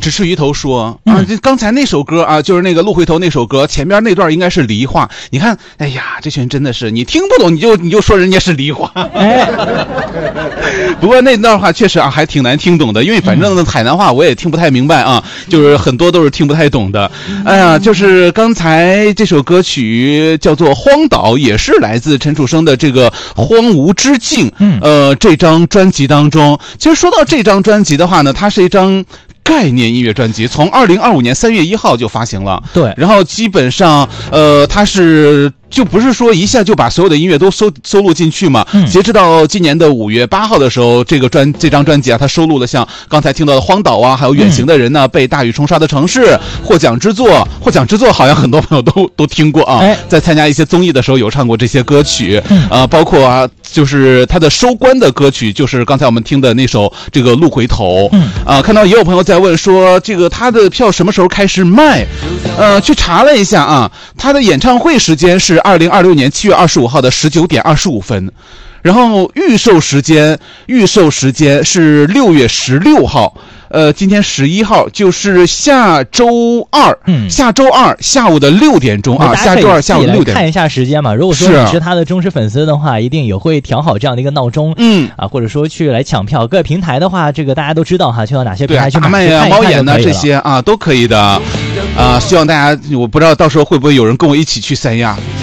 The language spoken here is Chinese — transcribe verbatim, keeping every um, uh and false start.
只吃鱼头说啊，这刚才那首歌啊，就是那个鹿回头那首歌，前边那段应该是梨花。你看，哎呀，这群人真的是，你听不懂你就你就说人家是梨花。哎，不过那段话确实啊还挺难听懂的，因为反正海南话我也听不太明白啊，就是很多都是听不太懂的。哎呀，就是刚才这首歌曲叫做《荒岛》，也是来自陈楚生的这个《荒芜之境》。嗯，呃，这张专辑当中，其实说到这张专辑的话呢，它是一张概念音乐专辑，从二零二五年三月一号就发行了。对，然后基本上，呃，它是。就不是说一下就把所有的音乐都收收录进去嘛。嗯，截止到今年的五月八号的时候，这个专这张专辑啊，它收录了像刚才听到的《荒岛》啊，还有《远行的人》呢，嗯，被大雨冲刷的城市，获奖之作，获奖之作好像很多朋友都都听过啊。哎，在参加一些综艺的时候有唱过这些歌曲。嗯，呃，包括啊，就是它的收官的歌曲，就是刚才我们听的那首这个《鹿回头》。嗯，啊，呃，看到也有朋友在问说，这个他的票什么时候开始卖？呃，去查了一下啊，他的演唱会时间是二零二六年七月二十五号的十九点二十五分，然后预售时间预售时间是六月十六号。呃，今天十一号就是下周二，嗯，下周二下午的六点钟啊，下周二下午六点。 看一下时间嘛，如果说你是他的忠实粉丝的话，一定也会调好这样的一个闹钟，嗯啊，或者说去来抢票。各个平台的话，这个大家都知道哈，去到哪些平台去买， 大麦啊、猫眼啊这些啊都可以的，啊，希望大家，我不知道到时候会不会有人跟我一起去三亚。